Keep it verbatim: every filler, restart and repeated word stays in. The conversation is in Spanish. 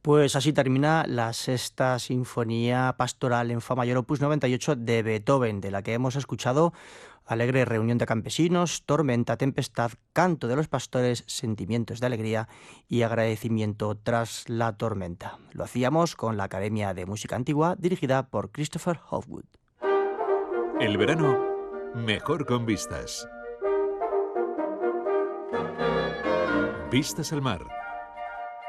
Pues así termina la sexta sinfonía pastoral en fa mayor opus noventa y ocho de Beethoven, de la que hemos escuchado alegre reunión de campesinos, tormenta, tempestad, canto de los pastores, sentimientos de alegría y agradecimiento tras la tormenta. Lo hacíamos con la Academia de Música Antigua, dirigida por Christopher Hogwood. El verano, mejor con vistas. Vistas al mar.